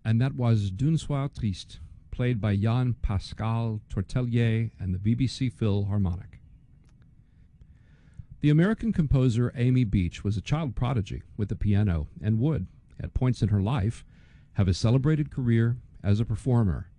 And that was D'un Soir Triste, played by Jan Pascal Tortelier and the BBC Philharmonic. The American composer Amy Beach was a child prodigy with the piano and would, at points in her life, have a celebrated career as a performer.